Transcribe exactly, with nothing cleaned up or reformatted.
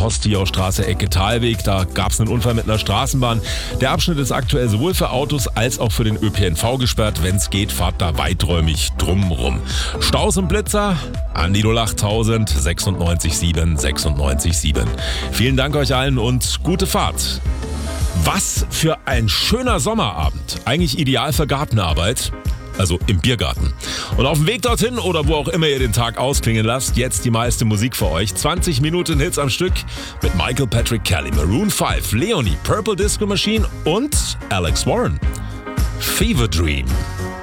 Postillon-Straße, Ecke Thalweg. Da gab es einen Unfall mit einer Straßenbahn. Der Abschnitt ist aktuell sowohl für Autos als auch für den Ö P N V gesperrt. Wenn es geht, fahrt da weiträumig drumrum. Staus und Blitzer an die null achttausend sechsundneunzig sieben sechsundneunzig sieben. Vielen Dank euch allen und gute Fahrt. Was für ein schöner Sommerabend. Eigentlich ideal für Gartenarbeit. Also im Biergarten. Und auf dem Weg dorthin oder wo auch immer ihr den Tag ausklingen lasst, jetzt die meiste Musik für euch. zwanzig Minuten Hits am Stück mit Michael Patrick Kelly, Maroon fünf, Leonie, Purple Disco Machine und Alex Warren. Fever Dream.